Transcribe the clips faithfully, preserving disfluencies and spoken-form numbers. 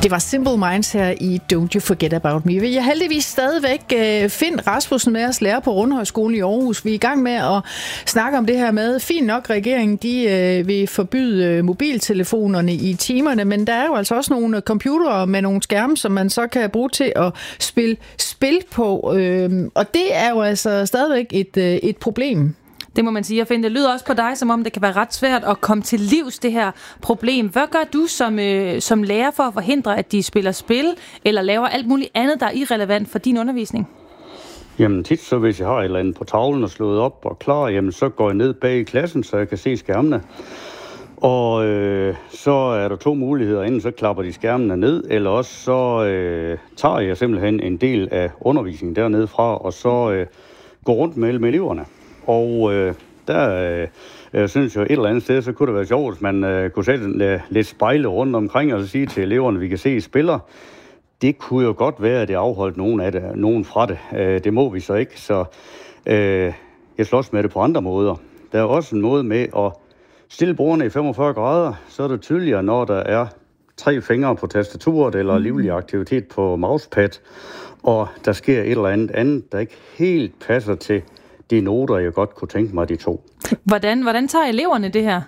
Det var Simple Minds her i Don't You Forget About Me. Vi er heldigvis stadigvæk uh, Finn Rasmussen med os, lærer på Rundhøjskolen i Aarhus. Vi er i gang med at snakke om det her med, fint nok regeringen, de uh, vil forbyde uh, mobiltelefonerne i timerne, men der er jo altså også nogle computere med nogle skærme, som man så kan bruge til at spille spil på. Uh, og det er jo altså stadigvæk et, uh, et problem. Det må man sige. Jeg finder, det lyder også på dig, som om det kan være ret svært at komme til livs, det her problem. Hvad gør du som, øh, som lærer for at forhindre, at de spiller spil, eller laver alt muligt andet, der er irrelevant for din undervisning? Jamen tit, så hvis jeg har et eller andet på tavlen og slået op og klar, jamen så går jeg ned bag i klassen, så jeg kan se skærmene. Og øh, så er der to muligheder. Enten så klapper de skærmene ned, eller også så øh, tager jeg simpelthen en del af undervisningen dernede fra, og så øh, går rundt med, med eleverne. Og øh, der øh, synes jeg et eller andet sted, så kunne det være sjovt, hvis man øh, kunne sætte øh, lidt spejle rundt omkring og så sige til eleverne, vi kan se, I spiller. Det kunne jo godt være, at det afholdt nogen, af det, nogen fra det. Øh, det må vi så ikke, så øh, jeg slås med det på andre måder. Der er også en måde med at stille brugerne i femogfyrre grader, så er det tydeligere, når der er tre fingre på tastaturet eller livlig aktivitet på mousepad, og der sker et eller andet andet, der ikke helt passer til de noter, jeg godt kunne tænke mig, de to. Hvordan, hvordan tager eleverne det her?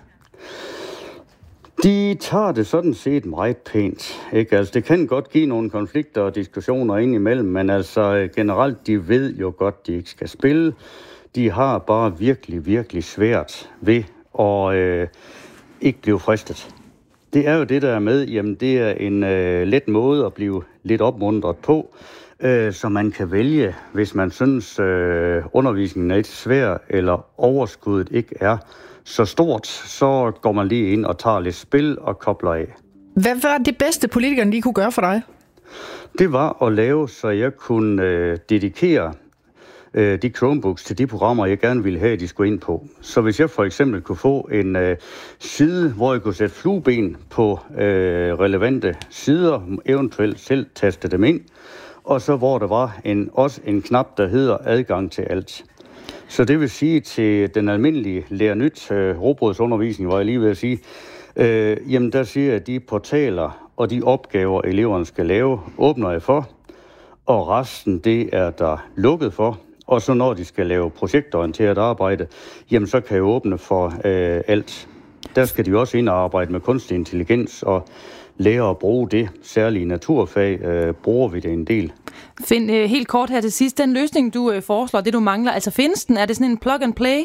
De tager det sådan set meget pænt. Ikke? Altså, det kan godt give nogle konflikter og diskussioner indimellem, men altså generelt, de ved jo godt, de ikke skal spille. De har bare virkelig, virkelig svært ved at øh, ikke blive fristet. Det er jo det, der er med. Jamen, det er en øh, let måde at blive lidt opmuntret på, øh, så man kan vælge, hvis man synes, øh, undervisningen er lidt svær, eller overskuddet ikke er så stort, så går man lige ind og tager lidt spil og kobler af. Hvad var det bedste, politikerne lige kunne gøre for dig? Det var at lave, så jeg kunne øh, dedikere øh, de Chromebooks til de programmer, jeg gerne ville have, de skulle ind på. Så hvis jeg for eksempel kunne få en øh, side, hvor jeg kunne sætte flueben på øh, relevante sider, eventuelt selv taste dem ind, og så hvor der var en, også en knap, der hedder adgang til alt. Så det vil sige til den almindelige lærer nyt øh, robrødsundervisning, hvor jeg lige vil sige, øh, jamen der siger jeg, at de portaler og de opgaver, eleverne skal lave, åbner jeg for, og resten det er der lukket for. Og så når de skal lave projektorienteret arbejde, jamen så kan jeg åbne for øh, alt. Der skal de også ind og arbejde med kunstig intelligens og lære at bruge det. Særligt i naturfag øh, bruger vi det en del. Find øh, helt kort her til sidst, den løsning du øh, foreslår, det du mangler, altså findes den? Er det sådan en plug and play?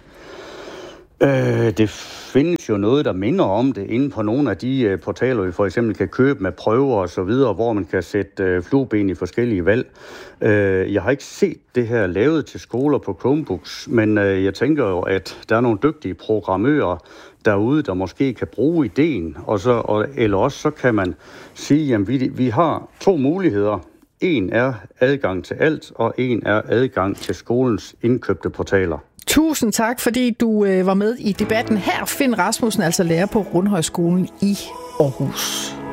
Øh, det findes jo noget, der minder om det inde på nogle af de øh, portaler, vi for eksempel kan købe med prøver og så videre, hvor man kan sætte øh, flueben i forskellige valg. Øh, jeg har ikke set det her lavet til skoler på Chromebooks, men øh, jeg tænker jo, at der er nogle dygtige programmører derude, der måske kan bruge ideen, og så, og, eller også så kan man sige, at vi, vi har to muligheder. En er adgang til alt, og en er adgang til skolens indkøbte portaler. Tusind tak, fordi du øh, var med i debatten her. Finn Rasmussen, altså lærer på Rundhøjskolen i Aarhus.